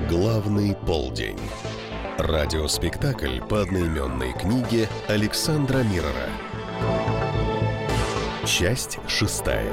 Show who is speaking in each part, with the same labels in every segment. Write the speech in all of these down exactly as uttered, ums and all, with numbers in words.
Speaker 1: Главный полдень. Радиоспектакль по одноименной книге Александра Миррора. Часть шестая.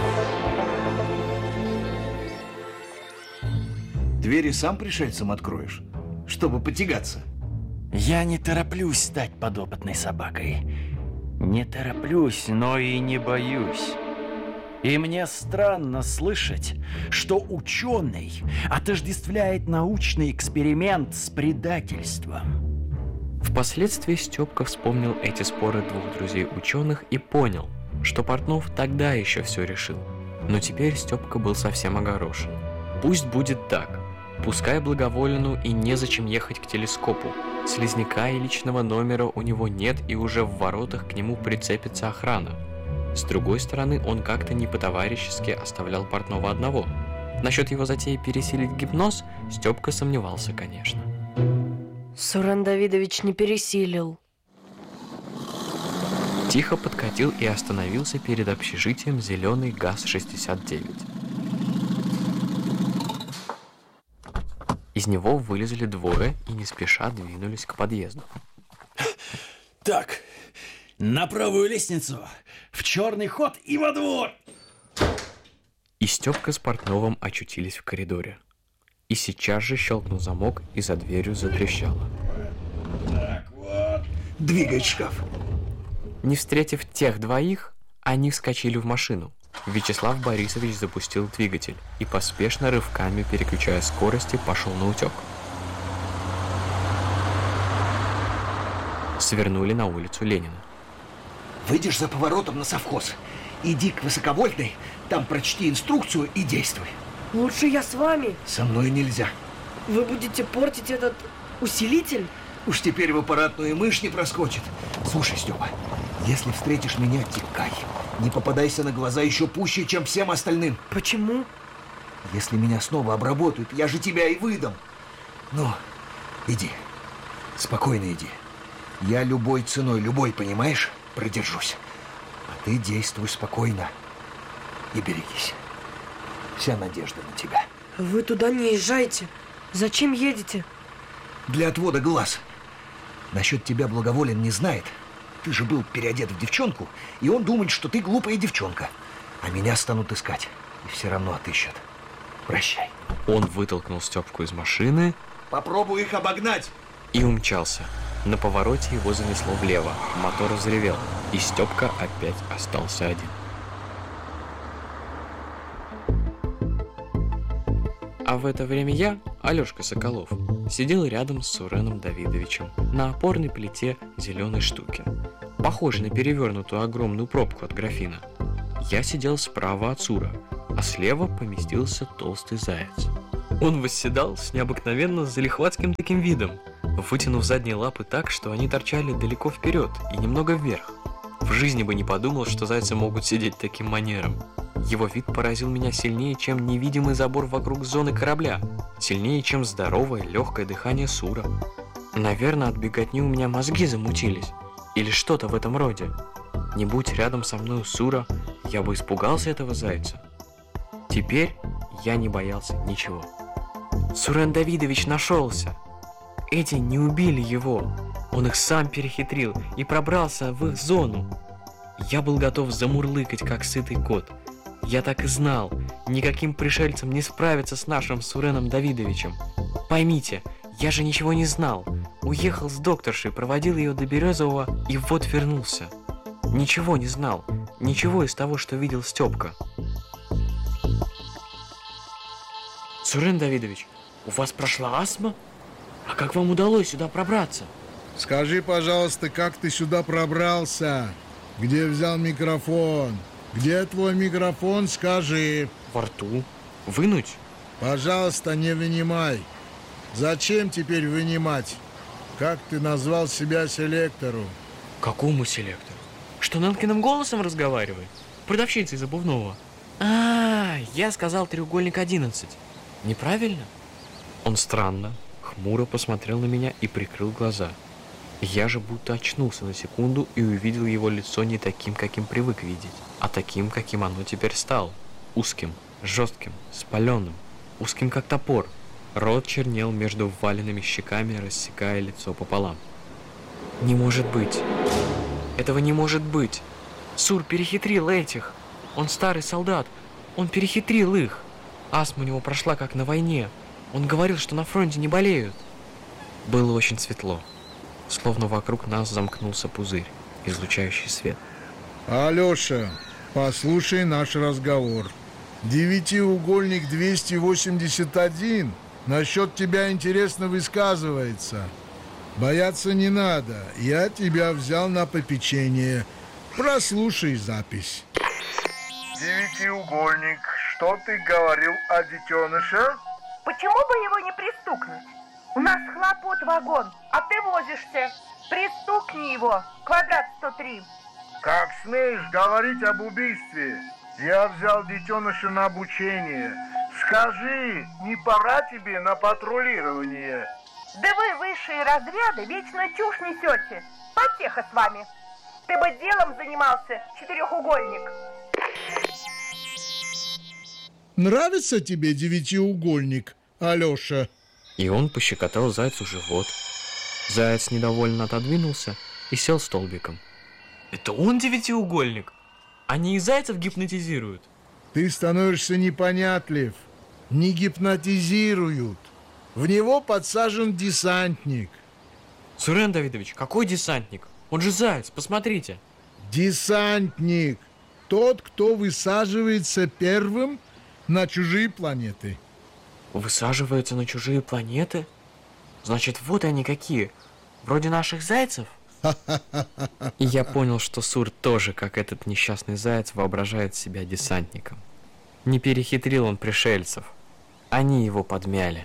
Speaker 2: Двери сам пришельцам откроешь, чтобы потягаться?
Speaker 3: Я не тороплюсь стать подопытной собакой. Не тороплюсь, но и не боюсь. И мне странно слышать, что ученый отождествляет научный эксперимент с предательством.
Speaker 4: Впоследствии Степка вспомнил эти споры двух друзей-ученых и понял, что Портнов тогда еще все решил. Но теперь Степка был совсем огорошен. Пусть будет так. Пускай благоволину и незачем ехать к телескопу. Слизняка и личного номера у него нет, и уже в воротах к нему прицепится охрана. С другой стороны, он как-то не по-товарищески оставлял Портнова одного. Насчет его затеи пересилить гипноз Степка сомневался, конечно.
Speaker 5: Сурен Давидович не пересилил.
Speaker 4: Тихо подкатил и остановился перед общежитием зеленый ГАЗ шестьдесят девять. Из него вылезли двое и не спеша двинулись к подъезду.
Speaker 3: Так, на правую лестницу, в черный ход и во двор.
Speaker 4: И Степка с Портновым очутились в коридоре. И сейчас же щелкнул замок, и за дверью затрещало.
Speaker 2: Так вот. Двигать шкаф.
Speaker 4: Не встретив тех двоих, они вскочили в машину. Вячеслав Борисович запустил двигатель и, поспешно рывками переключая скорости, пошел на утек. Свернули на улицу Ленина.
Speaker 2: Выйдешь за поворотом на совхоз. Иди к высоковольтной, там прочти инструкцию и действуй.
Speaker 5: Лучше я с вами.
Speaker 2: Со мной нельзя.
Speaker 5: Вы будете портить этот усилитель?
Speaker 2: Уж теперь в аппаратную мышь не проскочит. Слушай, Степа, если встретишь меня, текай. Не попадайся на глаза еще пуще, чем всем остальным.
Speaker 5: Почему?
Speaker 2: Если меня снова обработают, я же тебя и выдам. Ну, иди. Спокойно иди. Я любой ценой, любой, понимаешь, продержусь. А ты действуй спокойно и берегись. Вся надежда на тебя.
Speaker 5: Вы туда не езжайте. Зачем едете?
Speaker 2: Для отвода глаз. Насчет тебя Благоволен не знает. Ты же был переодет в девчонку, и он думает, что ты глупая девчонка. А меня станут искать, и все равно отыщут. Прощай.
Speaker 4: Он вытолкнул Степку из машины.
Speaker 2: Попробуй их обогнать.
Speaker 4: И умчался. На повороте его занесло влево, мотор взревел, и Степка опять остался один. А в это время я, Алешка Соколов, сидел рядом с Суреном Давидовичем на опорной плите зеленой штуки, похожей на перевернутую огромную пробку от графина. Я сидел справа от Сура, а слева поместился толстый заяц. Он восседал с необыкновенно залихватским таким видом, вытянув задние лапы так, что они торчали далеко вперед и немного вверх. В жизни бы не подумал, что зайцы могут сидеть таким манером. Его вид поразил меня сильнее, чем невидимый забор вокруг зоны корабля, сильнее, чем здоровое легкое дыхание Сура. Наверное, от беготни у меня мозги замутились, или что-то в этом роде. Не будь рядом со мной Сура, я бы испугался этого зайца. Теперь я не боялся ничего. Сурен Давидович нашелся. Эти не убили его. Он их сам перехитрил и пробрался в их зону. Я был готов замурлыкать, как сытый кот. Я так и знал, никаким пришельцам не справиться с нашим Суреном Давидовичем. Поймите, я же ничего не знал. Уехал с докторшей, проводил ее до Березового и вот вернулся. Ничего не знал, ничего из того, что видел Степка. Сурен Давидович, у вас прошла астма? А как вам удалось сюда пробраться?
Speaker 6: Скажи, пожалуйста, как ты сюда пробрался? Где взял микрофон? Где твой микрофон, скажи?
Speaker 4: Во рту. Вынуть?
Speaker 6: Пожалуйста, не вынимай. Зачем теперь вынимать? Как ты назвал себя селектору?
Speaker 4: Какому селектору? Что, Нанкиным голосом разговаривает? Продавщица из обувного. А, я сказал треугольник одиннадцать. Неправильно? Он странно, хмуро посмотрел на меня и прикрыл глаза. Я же будто очнулся на секунду и увидел его лицо не таким, каким привык видеть, а таким, каким оно теперь стало. Узким, жестким, спаленным, узким как топор. Рот чернел между вваленными щеками, рассекая лицо пополам. Не может быть. Этого не может быть. Сур перехитрил этих. Он старый солдат. Он перехитрил их. Астма у него прошла, как на войне. Он говорил, что на фронте не болеют. Было очень светло. Словно вокруг нас замкнулся пузырь, излучающий свет.
Speaker 6: Алёша, послушай наш разговор. Девятиугольник двести восемьдесят один насчет тебя интересно высказывается. Бояться не надо. Я тебя взял на попечение. Прослушай запись. Девятиугольник, что ты говорил о детеныше?
Speaker 7: Почему бы его не пристукнуть? У нас хлопот вагон, а ты возишься. Пристукни его, квадрат сто три.
Speaker 6: Как смеешь говорить об убийстве? Я взял детеныша на обучение. Скажи, не пора тебе на патрулирование?
Speaker 7: Да вы, высшие разряды, вечно чушь несете. Потеха с вами. Ты бы делом занимался, четырехугольник.
Speaker 6: Нравится тебе девятиугольник, Алёша?
Speaker 4: И он пощекотал зайцу живот. Заяц недовольно отодвинулся и сел столбиком. Это он девятиугольник? Они и зайцев гипнотизируют?
Speaker 6: Ты становишься непонятлив. Не гипнотизируют. В него подсажен десантник.
Speaker 4: Сурен Давидович, какой десантник? Он же заяц, посмотрите.
Speaker 6: Десантник. Тот, кто высаживается первым на чужие планеты.
Speaker 4: Высаживаются на чужие планеты? Значит, вот они какие. Вроде наших зайцев? И я понял, что Сур тоже, как этот несчастный заяц, воображает себя десантником. Не перехитрил он пришельцев. Они его подмяли.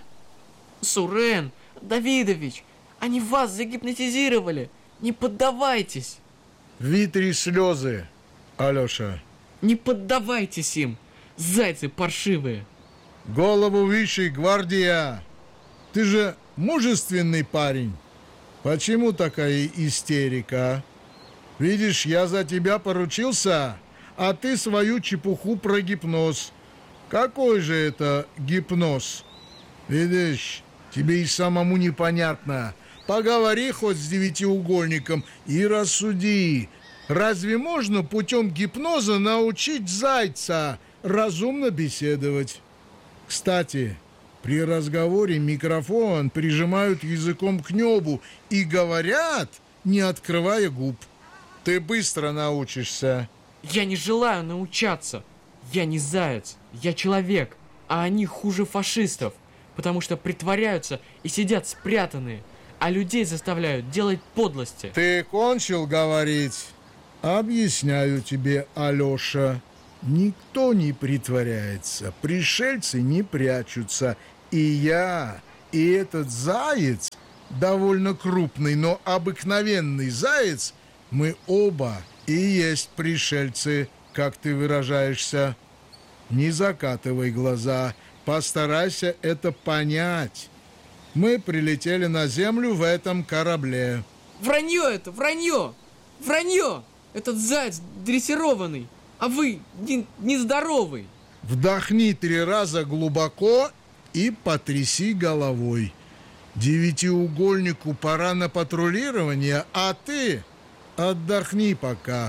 Speaker 4: Сурен Давидович, они вас загипнотизировали. Не поддавайтесь.
Speaker 6: Вытри слезы, Алёша.
Speaker 4: Не поддавайтесь им, зайцы паршивые.
Speaker 6: Голову выше, гвардия. Ты же мужественный парень. Почему такая истерика? Видишь, я за тебя поручился, а ты свою чепуху про гипноз. Какой же это гипноз? Видишь, тебе и самому непонятно. Поговори хоть с девятиугольником и рассуди. Разве можно путем гипноза научить зайца разумно беседовать? Кстати, при разговоре микрофон прижимают языком к небу и говорят, не открывая губ. Ты быстро научишься.
Speaker 4: Я не желаю научаться. Я не заяц, я человек. А они хуже фашистов, потому что притворяются и сидят спрятанные, а людей заставляют делать подлости.
Speaker 6: Ты кончил говорить? Объясняю тебе, Алёша. Никто не притворяется, пришельцы не прячутся. И я, и этот заяц, довольно крупный, но обыкновенный заяц, мы оба и есть пришельцы, как ты выражаешься. Не закатывай глаза, постарайся это понять. Мы прилетели на землю в этом корабле.
Speaker 4: Вранье это, вранье! Вранье! Этот заяц дрессированный, а вы не, нездоровый.
Speaker 6: Вдохни три раза глубоко и потряси головой. Девятиугольнику пора на патрулирование, а ты отдохни пока.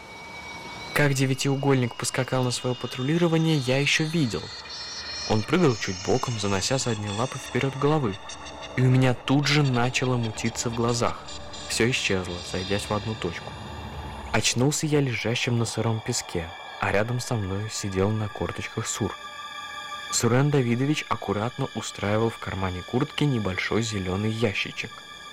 Speaker 4: Как девятиугольник поскакал на свое патрулирование, я еще видел. Он прыгал чуть боком, занося задние лапы вперед головы. И у меня тут же начало мутиться в глазах. Все исчезло, сойдясь в одну точку. Очнулся я лежащим на сыром песке, а рядом со мной сидел на корточках Сур. Сурен Давидович аккуратно устраивал в кармане куртки небольшой зеленый ящичек.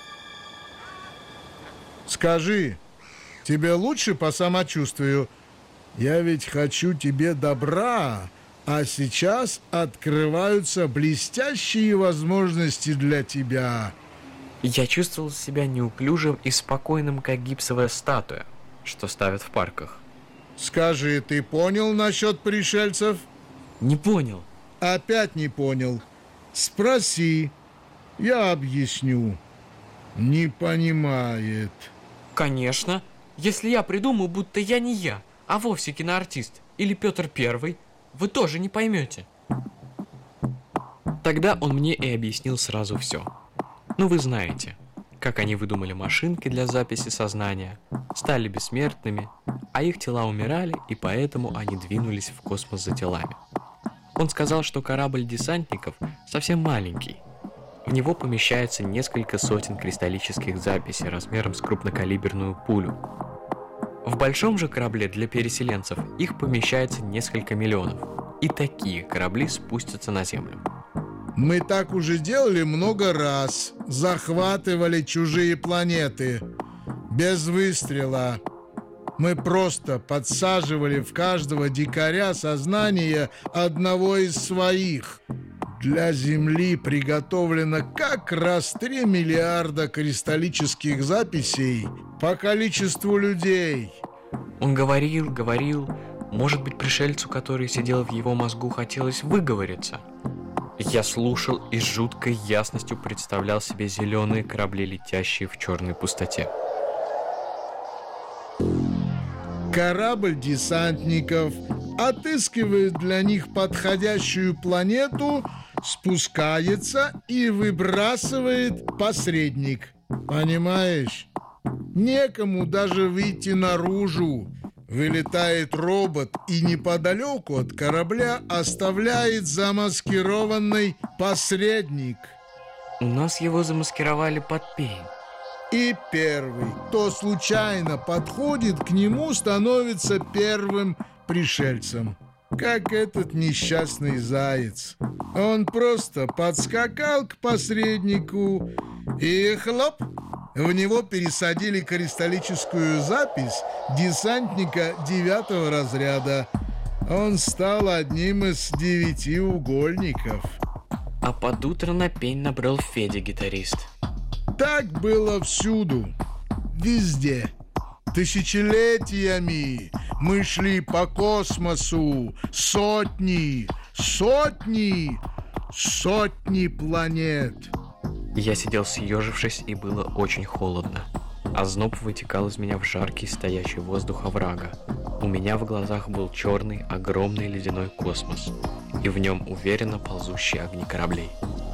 Speaker 6: Скажи, тебе лучше по самочувствию? Я ведь хочу тебе добра, а сейчас открываются блестящие возможности для тебя.
Speaker 4: Я чувствовал себя неуклюжим и спокойным, как гипсовая статуя, что ставят в парках.
Speaker 6: Скажи, ты понял насчет пришельцев?
Speaker 4: Не понял.
Speaker 6: Опять не понял. Спроси, я объясню. Не понимает.
Speaker 4: Конечно. Если я придумаю, будто я не я, а вовсе киноартист или Петр Первый, вы тоже не поймете. Тогда он мне и объяснил сразу все. Ну вы знаете, как они выдумали машинки для записи сознания, стали бессмертными, а их тела умирали, и поэтому они двинулись в космос за телами. Он сказал, что корабль десантников совсем маленький. В него помещается несколько сотен кристаллических записей размером с крупнокалиберную пулю. В большом же корабле для переселенцев их помещается несколько миллионов, и такие корабли спустятся на Землю.
Speaker 8: Мы так уже делали много раз. Захватывали чужие планеты. Без выстрела. Мы просто подсаживали в каждого дикаря сознание одного из своих. Для Земли приготовлено как раз три миллиарда кристаллических записей по количеству людей.
Speaker 4: Он говорил, говорил. Может быть, пришельцу, который сидел в его мозгу, хотелось выговориться. Я слушал и с жуткой ясностью представлял себе зеленые корабли, летящие в черной пустоте.
Speaker 8: Корабль десантников отыскивает для них подходящую планету, спускается и выбрасывает посредник. Понимаешь? Некому даже выйти наружу. Вылетает робот и неподалеку от корабля оставляет замаскированный посредник.
Speaker 4: У нас его замаскировали под пень.
Speaker 8: И первый, кто случайно подходит к нему, становится первым пришельцем. Как этот несчастный заяц. Он просто подскакал к посреднику и хлоп! В него пересадили кристаллическую запись десантника девятого разряда. Он стал одним из девятиугольников.
Speaker 4: А под утро на пень набрел Федя, гитарист.
Speaker 8: Так было всюду, везде. Тысячелетиями мы шли по космосу. Сотни, сотни, сотни планет.
Speaker 4: Я сидел съежившись, и было очень холодно. Озноб вытекал из меня в жаркий стоячий воздух оврага. У меня в глазах был черный, огромный ледяной космос, и в нем уверенно ползущие огни кораблей.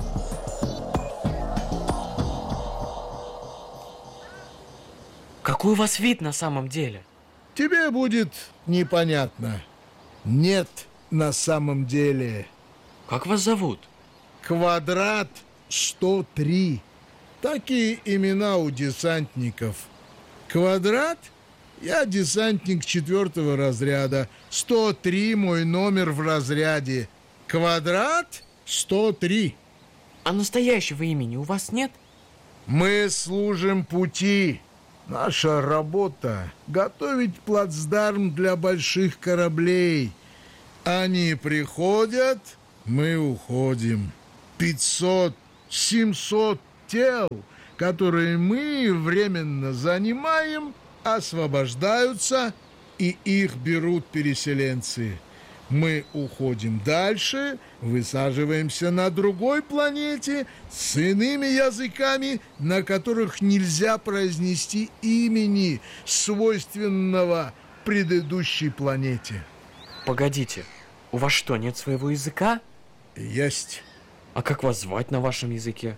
Speaker 4: Какой у вас вид на самом деле?
Speaker 8: Тебе будет непонятно. Нет на самом деле.
Speaker 4: Как вас зовут?
Speaker 8: Квадрат сто три. Такие имена у десантников. Квадрат? Я десантник четвертого разряда. сто три мой номер в разряде. Квадрат сто три.
Speaker 4: А настоящего имени у вас нет?
Speaker 8: Мы служим пути. Наша работа — готовить плацдарм для больших кораблей. Они приходят, мы уходим. Пятьсот, семьсот тел, которые мы временно занимаем, освобождаются, и их берут переселенцы. Мы уходим дальше, высаживаемся на другой планете с иными языками, на которых нельзя произнести имени, свойственного предыдущей планете.
Speaker 4: Погодите, у вас что, нет своего языка?
Speaker 8: Есть.
Speaker 4: А как вас звать на вашем языке?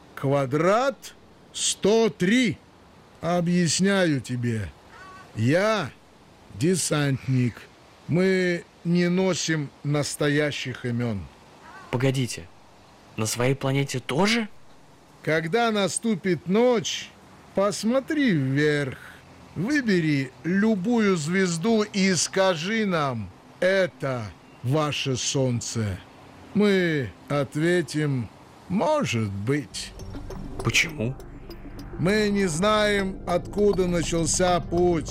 Speaker 8: Квадрат сто три. Объясняю тебе. Я десантник. Мы не носим настоящих имен.
Speaker 4: Погодите, на своей планете тоже?
Speaker 8: Когда наступит ночь, посмотри вверх. Выбери любую звезду и скажи нам: это ваше солнце. Мы ответим: может быть.
Speaker 4: Почему?
Speaker 8: Мы не знаем, откуда начался путь.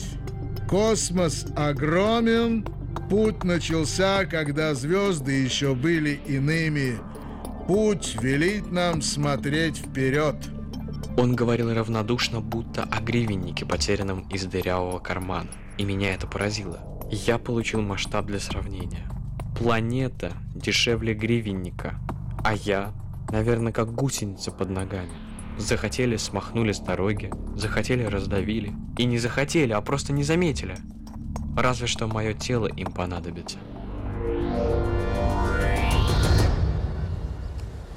Speaker 8: Космос огромен. Путь начался, когда звезды еще были иными. Путь велит нам смотреть вперед.
Speaker 4: Он говорил равнодушно, будто о гривеннике, потерянном из дырявого кармана. И меня это поразило. Я получил масштаб для сравнения. Планета дешевле гривенника. А я, наверное, как гусеница под ногами. Захотели — смахнули с дороги. Захотели — раздавили. И не захотели, а просто не заметили. Разве что мое тело им понадобится.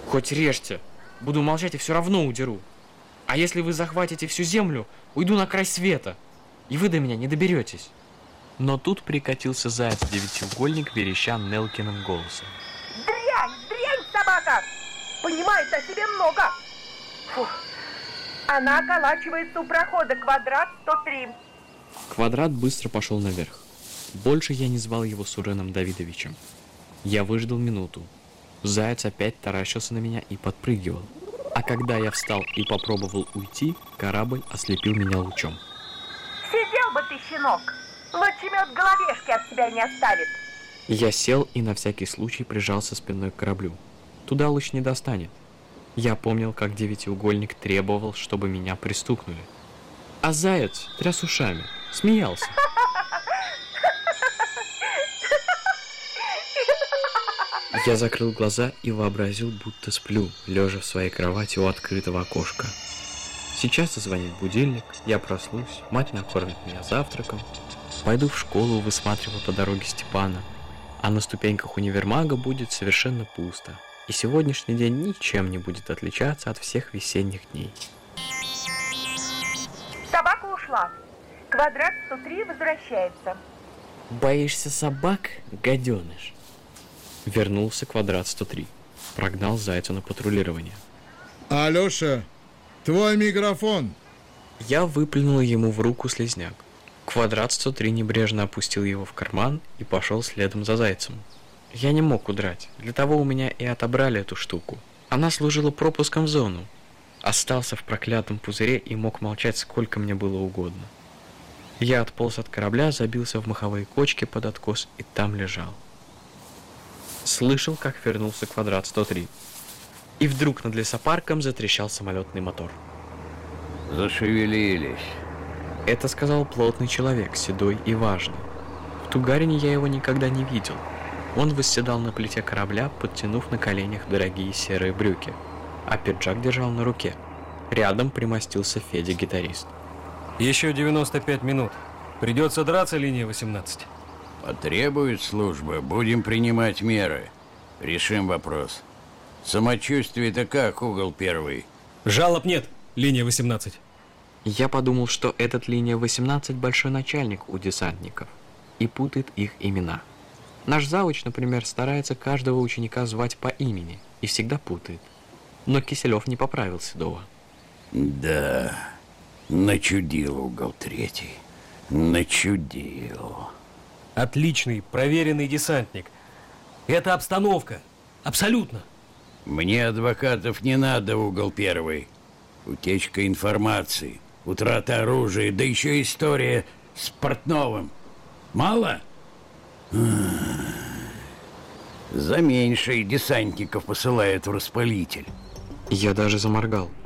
Speaker 4: Хоть режьте. Буду молчать и все равно удеру. А если вы захватите всю землю, уйду на край света. И вы до меня не доберетесь. Но тут прикатился заяц-девятиугольник, вереща Нелкиным голосом.
Speaker 7: Дрянь, дрянь, собака! Понимает о себе много. Фух. Она околачивается у прохода, квадрат сто три.
Speaker 4: Квадрат быстро пошел наверх. Больше я не звал его Суреном Давидовичем. Я выждал минуту. Заяц опять таращился на меня и подпрыгивал. А когда я встал и попробовал уйти, корабль ослепил меня лучом.
Speaker 7: Сидел бы ты, щенок. Лучемет головешки от себя не оставит.
Speaker 4: Я сел и на всякий случай прижался спиной к кораблю. Туда луч не достанет. Я помнил, как девятиугольник требовал, чтобы меня пристукнули. А заяц тряс ушами, смеялся. Я закрыл глаза и вообразил, будто сплю, лежа в своей кровати у открытого окошка. Сейчас зазвонит будильник, я проснусь, мать накормит меня завтраком, пойду в школу, высматривая по дороге Степана, а на ступеньках универмага будет совершенно пусто, и сегодняшний день ничем не будет отличаться от всех весенних дней.
Speaker 7: Собака ушла. Квадрат сто три возвращается.
Speaker 4: Боишься собак, гаденыш? Вернулся квадрат сто три. Прогнал зайца на патрулирование.
Speaker 8: Алёша, твой микрофон.
Speaker 4: Я выплюнул ему в руку слизняк. Квадрат сто три небрежно опустил его в карман и пошел следом за зайцем. Я не мог удрать. Для того у меня и отобрали эту штуку. Она служила пропуском в зону. Остался в проклятом пузыре и мог молчать сколько мне было угодно. Я отполз от корабля, забился в маховые кочки под откос и там лежал. Слышал, как вернулся квадрат сто три. И вдруг над лесопарком затрещал самолетный мотор.
Speaker 9: Зашевелились.
Speaker 4: Это сказал плотный человек, седой и важный. В Тугарине я его никогда не видел. Он восседал на плите корабля, подтянув на коленях дорогие серые брюки, а пиджак держал на руке. Рядом примостился Федя-гитарист.
Speaker 10: Еще девяносто пять минут. Придется драться, линия восемнадцать.
Speaker 9: Потребует служба, будем принимать меры. Решим вопрос. Самочувствие-то как, угол первый?
Speaker 10: Жалоб нет, линия восемнадцать.
Speaker 4: Я подумал, что этот линия восемнадцать большой начальник у десантников и путает их имена. Наш завуч, например, старается каждого ученика звать по имени и всегда путает. Но Киселев не поправил Седова.
Speaker 9: Да, начудил угол третий. Начудил.
Speaker 10: Отличный, проверенный десантник. Это обстановка. Абсолютно.
Speaker 9: Мне адвокатов не надо, угол первый. Утечка информации, утрата оружия, да еще история с Портновым. Мало? За меньшее десантников посылают в распылитель.
Speaker 4: Я даже заморгал.